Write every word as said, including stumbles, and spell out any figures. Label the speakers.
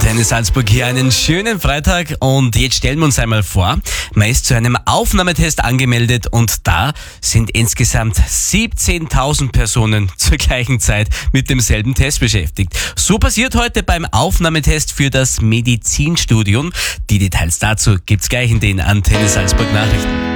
Speaker 1: Antenne Salzburg hier einen schönen Freitag und jetzt stellen wir uns einmal vor, man ist zu einem Aufnahmetest angemeldet und da sind insgesamt siebzehntausend Personen zur gleichen Zeit mit demselben Test beschäftigt. So passiert heute beim Aufnahmetest für das Medizinstudium. Die Details dazu gibt's gleich in den Antenne Salzburg Nachrichten.